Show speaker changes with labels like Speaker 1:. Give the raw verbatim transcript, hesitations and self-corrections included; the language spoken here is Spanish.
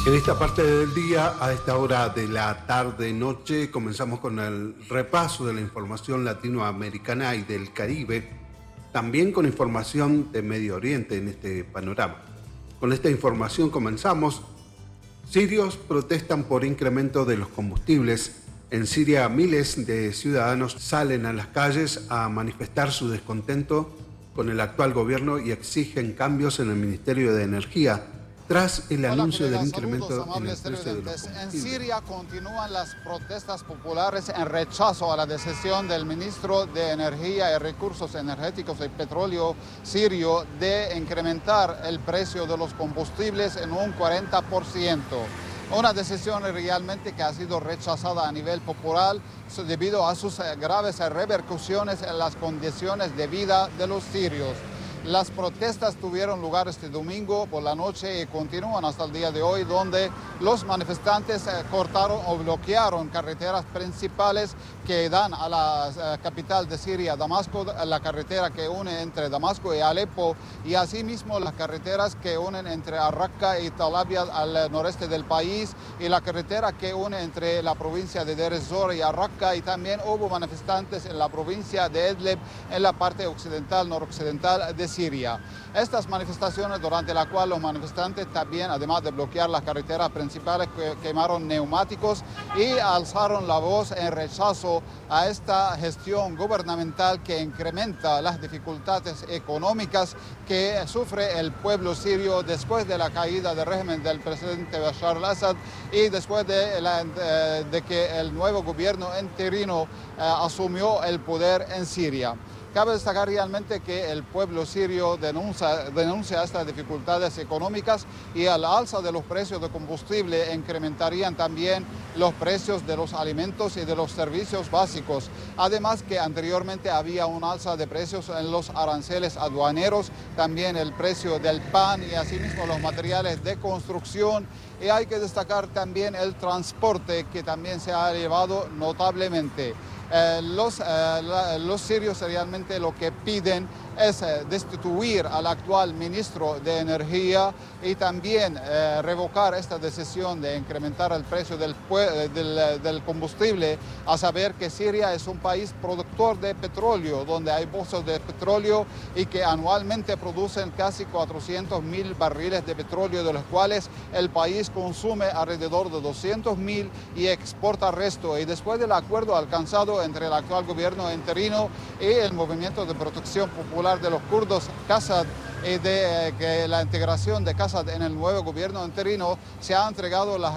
Speaker 1: En esta parte del día, a esta hora de la tarde-noche, comenzamos con el repaso de la información latinoamericana y del Caribe, también con información de Medio Oriente en este panorama. Con esta información comenzamos. Sirios protestan por incremento de los combustibles. En Siria, miles de ciudadanos salen a las calles a manifestar su descontento con el actual gobierno y exigen cambios en el Ministerio de Energía, tras el
Speaker 2: Hola,
Speaker 1: anuncio
Speaker 2: colegas,
Speaker 1: del incremento
Speaker 2: saludos,
Speaker 1: en el
Speaker 2: amables
Speaker 1: precio de los
Speaker 2: televidentes. En
Speaker 1: combustibles.
Speaker 2: Siria continúan las protestas populares en rechazo a la decisión del ministro de Energía y Recursos Energéticos y Petróleo sirio de incrementar el precio de los combustibles en un cuarenta por ciento. Una decisión realmente que ha sido rechazada a nivel popular debido a sus graves repercusiones en las condiciones de vida de los sirios. Las protestas tuvieron lugar este domingo por la noche y continúan hasta el día de hoy, donde los manifestantes cortaron o bloquearon carreteras principales que dan a la capital de Siria, Damasco, la carretera que une entre Damasco y Alepo, y asimismo las carreteras que unen entre Arraqqa y Tal Abyad al noreste del país, y la carretera que une entre la provincia de Deir ez-Zor y Arraqqa, y también hubo manifestantes en la provincia de Idlib, en la parte occidental, noroccidental de Siria. Estas manifestaciones, durante la cual los manifestantes también, además de bloquear las carreteras principales, que quemaron neumáticos y alzaron la voz en rechazo a esta gestión gubernamental que incrementa las dificultades económicas que sufre el pueblo sirio después de la caída del régimen del presidente Bashar al-Assad y después de, la, de que el nuevo gobierno interino eh, asumió el poder en Siria. Cabe destacar realmente que el pueblo sirio denuncia, denuncia estas dificultades económicas, y al alza de los precios de combustible incrementarían también los precios de los alimentos y de los servicios básicos. Además que anteriormente había un alza de precios en los aranceles aduaneros, también el precio del pan y asimismo los materiales de construcción. Y hay que destacar también el transporte, que también se ha elevado notablemente. Eh, los, eh, la, los sirios realmente lo que piden es eh, destituir al actual ministro de Energía y también eh, revocar esta decisión de incrementar el precio del, del, del combustible, a saber que Siria es un país productor de petróleo, donde hay pozos de petróleo y que anualmente producen casi cuatrocientos mil barriles de petróleo, de los cuales el país consume alrededor de doscientos mil y exporta el resto. Y después del acuerdo alcanzado entre el actual gobierno interino y el movimiento de protección popular de los kurdos, Kassad, y de eh, que la integración de Kassad en el nuevo gobierno interino, se ha entregado las